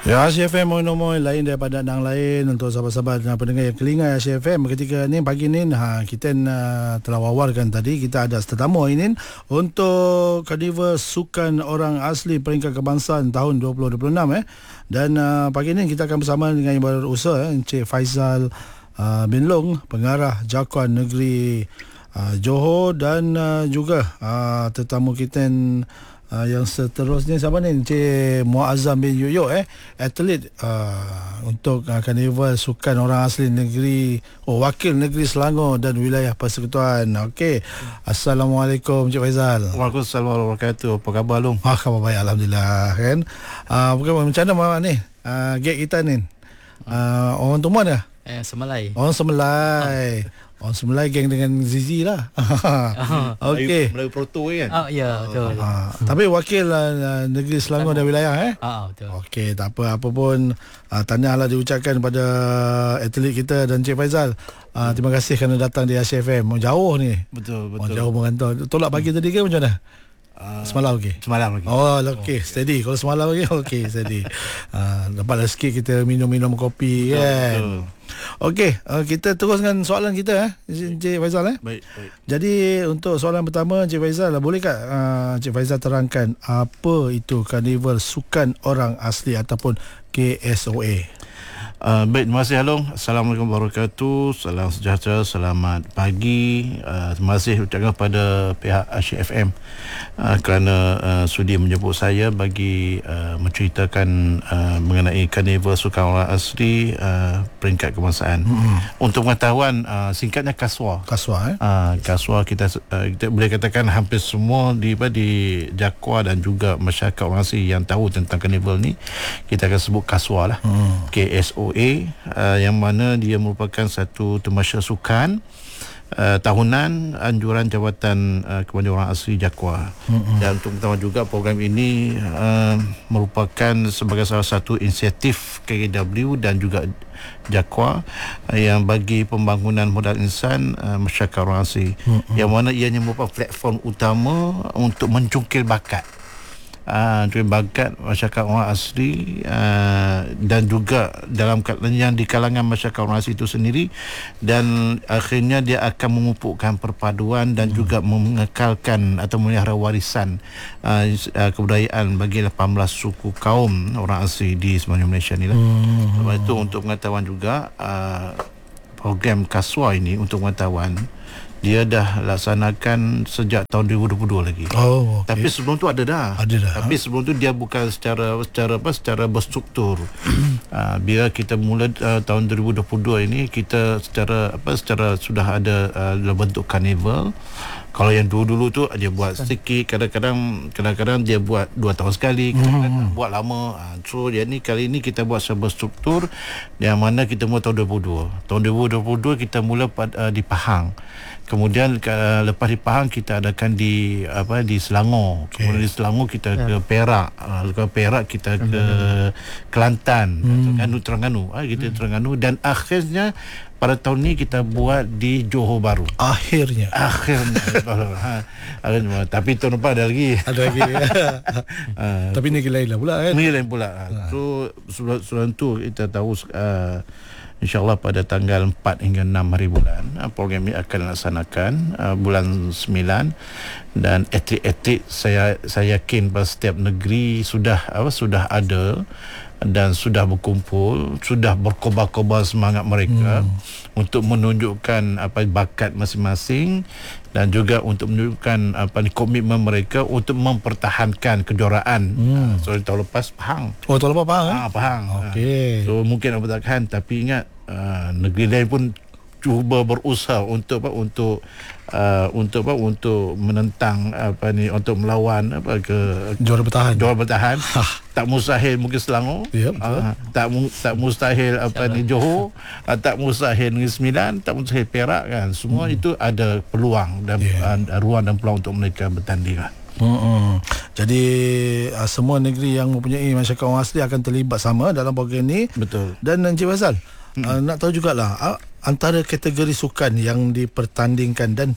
Ya, Asia FM moy lain daripada yang lain untuk sahabat-sahabat pendengar yang kelingai Asia FM. Ketika ni pagi ni kita telah wawarkan tadi, kita ada tetamu ini untuk Karnival Sukan Orang Asli Peringkat Kebangsaan tahun 2026 Dan pagi ni kita akan bersama dengan yang berusaha Encik Faizal bin Long, pengarah Jakuan Negeri Johor, dan juga tetamu kita yang seterusnya siapa ni, Encik Muazzam bin Yuyo, atlet untuk Karnival Sukan Orang Asli Negeri Wakil Negeri Selangor dan Wilayah Persekutuan. Okey. Assalamualaikum Encik Faizal. Waalaikumsalam warahmatullahi wabarakatuh. Apa khabar Long? Khabar baik, alhamdulillah kan. Macam mana ni gig kita ni? Orang Tumon ke? Semelai. Orang Semelai. Orang Semelai geng dengan Zizi lah. Okey. Melayu Proto kan? Ya, betul. Tapi wakil Negeri Selangor dan wilayah betul. Okey, tak apa pun tahniahlah diucapkan pada atlet kita dan Encik Faizal. Terima kasih kerana datang di Asia FM. Jauh ni. Betul. Jauh merantau. Tolak pagi tadi ke macam mana? Semalam okey. Semalam lagi. Oh, okey, steady. Kalau semalam lagi okey, steady. Dapatlah sikit kita minum kopi kan. Betul. Okey, kita teruskan soalan kita Encik Faizal Baik. Jadi untuk soalan pertama Encik Faizal, bolehkah Encik Faizal terangkan apa itu Karnival Sukan Orang Asli ataupun KSOA? Baik, terima kasih Long. Assalamualaikum warahmatullahi wabarakatuh. Salam sejahtera, selamat pagi. Terima kasih ucapkan kepada pihak Asia FM kerana sudi menjemput saya bagi menceritakan mengenai Karnival Sukan Orang Asli Peringkat Kebangsaan. Untuk pengetahuan, singkatnya KASWA. KASWA kita boleh katakan hampir semua di Jakwa dan juga masyarakat orang asli yang tahu tentang Karnival ni, kita akan sebut KASWA lah. KSOA, yang mana dia merupakan satu tamasya sukan tahunan anjuran Jabatan Kepada Orang Asli Jakwa. Dan untuk pengetahuan juga, program ini merupakan sebagai salah satu inisiatif KKW dan juga Jakwa yang bagi pembangunan modal insan masyarakat orang asli, yang mana ianya merupakan platform utama untuk mencungkil bakat masyarakat orang asli, dan juga dalam yang di kalangan masyarakat orang asli itu sendiri, dan akhirnya dia akan memupukkan perpaduan dan juga mengekalkan atau memelihara warisan kebudayaan bagi 18 suku kaum orang asli di semenanjung Malaysia ni lah. Sebab itu untuk pengetahuan juga, program KASWA ini untuk pengetahuan dia dah laksanakan sejak tahun 2022 lagi. Okay. Tapi sebelum tu ada dah. Tapi sebelum tu dia bukan secara berstruktur. Bila kita mula tahun 2022 ini, kita secara sudah ada bentuk karnival. Kalau yang dulu tu dia buat sedikit, kadang-kadang dia buat 2 tahun sekali, kadang-kadang buat lama. So dia ni kali ni kita buat sebuah struktur yang mana kita mula tahun 2022. Tahun 2022 kita mula di Pahang. Kemudian lepas di Pahang kita adakan di Selangor. Kemudian di Selangor kita ke Perak. Lepas Perak kita ke Kelantan, Terengganu. Kita Terengganu, dan akhirnya pada tahun ni kita buat di Johor Bahru. Akhirnya. Tapi tahun depan ada lagi. Tapi negeri lain lah pula kan. Negeri lain pula. So sebelum tu kita tahu InsyaAllah pada tanggal 4 hingga 6 hari bulan program ini akan dilaksanakan bulan 9, dan atlet-atlet saya yakin pada setiap negeri sudah ada dan sudah berkumpul, sudah berkobar-kobar semangat mereka untuk menunjukkan bakat masing-masing, dan juga untuk menunjukkan komitmen mereka untuk mempertahankan kejuaraan. So tahun lepas Pahang. Tahun lepas Pahang. Pahang. Okey. So mungkin bertahan, tapi ingat negeri lain pun cuba berusaha untuk menentang untuk melawan juara bertahan. Tak mustahil mungkin Selangor. Tak mustahil Johor, tak mustahil Negeri Sembilan, tak mustahil Perak kan. Semua itu ada peluang dan ruang dan peluang untuk mereka bertanding lah. Jadi semua negeri yang mempunyai masyarakat orang asli akan terlibat sama dalam program ini. Betul. Dan Encik Faizal, nak tahu jugalah antara kategori sukan yang dipertandingkan dan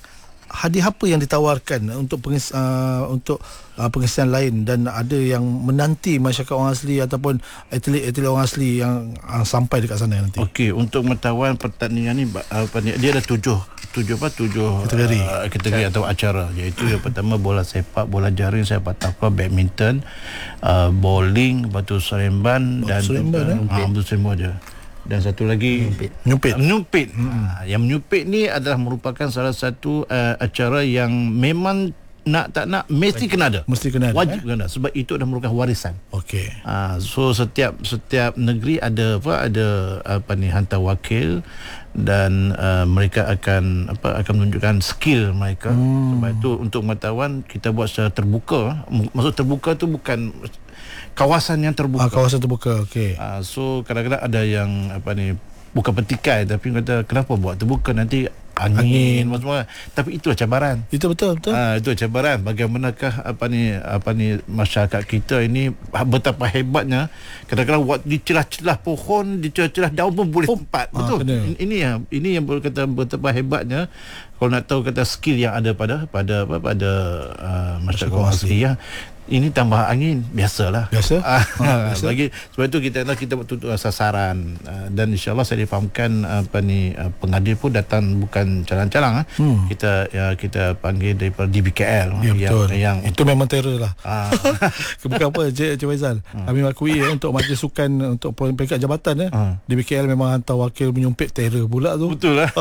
hadiah apa yang ditawarkan untuk pengisian lain, dan ada yang menanti masyarakat orang asli ataupun atlet-atlet orang asli yang sampai dekat sana nanti? Okey, untuk mengetahui pertandingan ni dia ada tujuh kategori atau acara, iaitu yang pertama bola sepak, bola jaring, sepak takraw, badminton, bowling, batu seremban dan batu seremban je. Dan satu lagi menyupit. Yang menyupit ni adalah merupakan salah satu acara yang memang nak tak nak mesti kena ada. Wajib kena, sebab itu dah merupakan warisan. Okey. So setiap negeri ada hantar wakil, dan mereka akan menunjukkan skill mereka. Sebab itu untuk pengetahuan kita buat secara terbuka. Maksud terbuka tu bukan kawasan yang terbuka. Kawasan terbuka, okey. So kadang-kadang ada yang bukan petikai, tapi kata kenapa buat terbuka, nanti angin semua. Tapi itulah cabaran. Itu betul. Itu cabaran. Bagaimanakah masyarakat kita ini betapa hebatnya. Kadang-kadang di celah-celah pohon, di celah-celah daun pun boleh tempat. Betul. Ini yang boleh kata betapa hebatnya. Kalau nak tahu kata skill yang ada pada masyarakat asli ya. Ini tambah angin biasa. Sebab itu kita betul sasaran, dan insyaallah saya difahamkan pengadil pun datang bukan calang-calang. Kita panggil daripada DBKL yang itu memang terror lah. Bukan apa Cik Faizal, kami akui untuk majlis sukan untuk peringkat jabatan DBKL memang hantar wakil menyumpit, terror pula tu. Betul lah.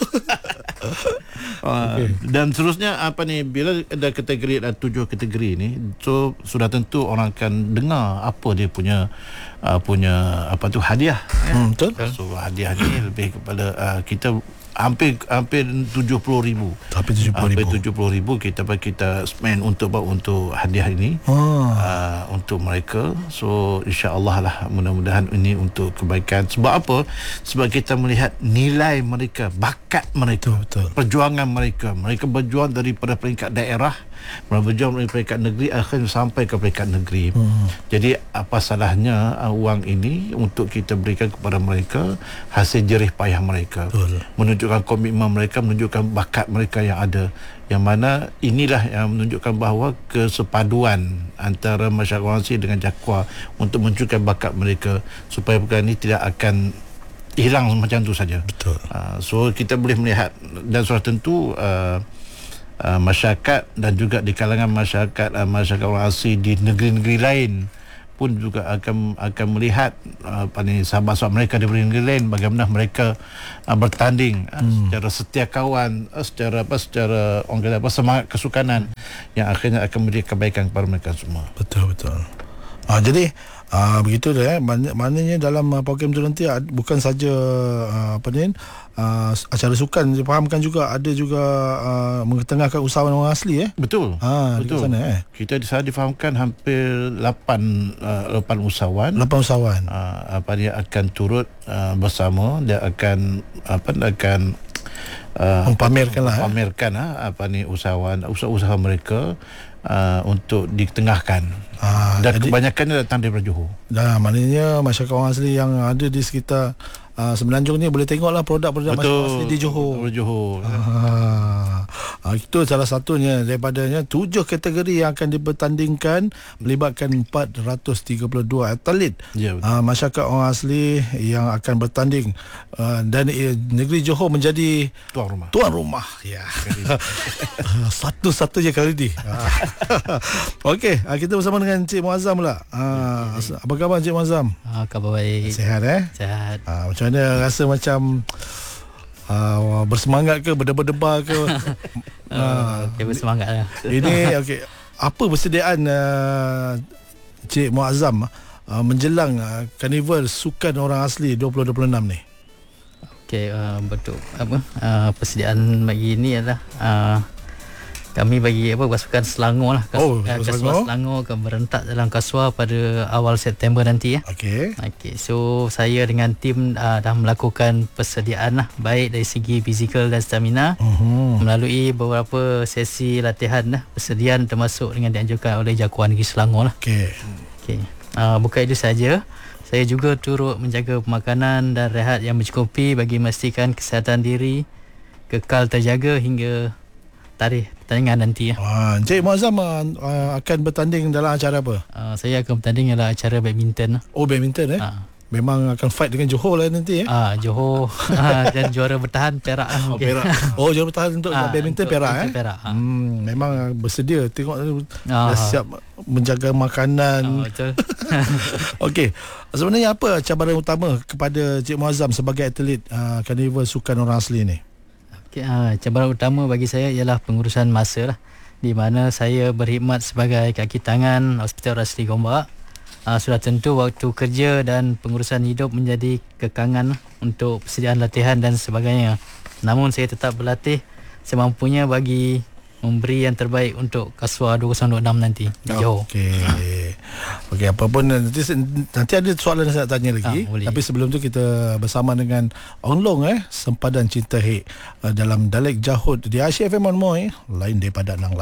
Dan seterusnya bila ada kategori, ada 7 kategori ni, so sudah tentu orang akan dengar apa dia punya hadiah. Betul. So hadiah ni lebih kepada kita hampir 70,000. Hampir 70,000 kita spend untuk hadiah ini untuk mereka. So insya-Allah lah, mudah-mudahan ini untuk kebaikan. Sebab apa? Sebab kita melihat nilai mereka, bakat mereka, betul. Perjuangan mereka berjuang daripada peringkat daerah, berjuang dari peringkat negeri, akhirnya sampai ke peringkat negeri. Jadi apa salahnya wang ini untuk kita berikan kepada mereka, hasil jerih payah mereka. Betul. Menunjukkan komitmen mereka, menunjukkan bakat mereka yang ada, yang mana inilah yang menunjukkan bahawa kesepaduan antara masyarakat orang asli dengan Jakwa untuk menunjukkan bakat mereka, supaya perkara ini tidak akan hilang macam tu saja. Betul. So kita boleh melihat, dan sudah tentu masyarakat dan juga di kalangan masyarakat orang asli di negeri-negeri lain pun juga akan melihat sahabat-sahabat mereka di negeri lain, bagaimana mereka bertanding secara setia kawan, secara orang kata semangat kesukanan yang akhirnya akan memberi kebaikan kepada mereka semua. Betul. Jadi begitu dah. Maknanya dalam program tu nanti bukan saja acara sukan, difahamkan juga ada juga mengetengahkan usahawan orang asli. Betul. Betul. Sana, kita di sana difahamkan hampir 8 usahawan. Dia akan turut bersama, dia akan mempamerkan usaha mereka untuk ditengahkan. Dan kebanyakannya datang daripada Johor. Maknanya masyarakat orang asli yang ada di sekitar Semenanjung ni boleh tengoklah produk-produk masyarakat asli di Johor. Itu salah satunya daripadanya 7 kategori yang akan dipertandingkan, melibatkan 432 atlet masyarakat orang asli yang akan bertanding, dan negeri Johor menjadi tuan rumah. Ya. Satu-satunya kali ni. Okey, kita bersama dengan Encik Muazzam pula. Apa khabar Encik Muazzam? Khabar baik. Sihat Sihat. Macam mana rasa, macam bersemangat ke, berdebar-debar ke? Bersemangat lah. Ini okey. Apa persediaan Cik Muazzam menjelang Karnival Sukan Orang Asli 2026 ni? Okey, betul. Persediaan bagi ini adalah kami bagi pasukan Selangor lah. Kaswa Selangor akan merentak dalam Kaswa pada awal September nanti. Okey. So saya dengan tim dah melakukan persediaan lah, baik dari segi fizikal dan stamina, melalui beberapa sesi latihan persediaan, termasuk dengan dianjurkan oleh Jakwa Negeri Selangor lah. Okey. Bukan itu saja, saya juga turut menjaga pemakanan dan rehat yang mencukupi bagi memastikan kesihatan diri kekal terjaga hingga tarikh pertandingan nanti ya. Encik Muazzam akan bertanding dalam acara apa? Saya akan bertanding dalam acara badminton. Oh, badminton Memang akan fight dengan Johor lah nanti Johor dan juara bertahan Perak lah mungkin. Perak. Oh, juara bertahan untuk badminton Perak Perak. Memang bersedia tengok dah siap menjaga makanan. Betul. Okey. Sebenarnya apa cabaran utama kepada Cik Muazzam sebagai atlet Karnival Sukan Orang Asli ni? Cabaran utama bagi saya ialah pengurusan masa lah, di mana saya berkhidmat sebagai kaki tangan Hospital Orang Asli Gombak. Sudah tentu waktu kerja dan pengurusan hidup menjadi kekangan untuk persediaan latihan dan sebagainya. Namun saya tetap berlatih semampunya bagi memberi yang terbaik untuk Kaswa 2026 nanti di Johor. Okey, apa pun nanti ada soalan yang saya nak tanya lagi. Tapi sebelum tu kita bersama dengan Ong Long Sempadan Cinta Hek dalam Dialek Jahud di Aisyah FM On Moy, lain daripada nang lain.